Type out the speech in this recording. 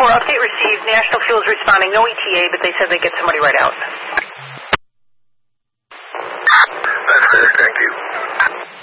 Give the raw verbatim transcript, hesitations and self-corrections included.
four, update received. National Fuel's responding. No E T A, but they said they'd get somebody right out.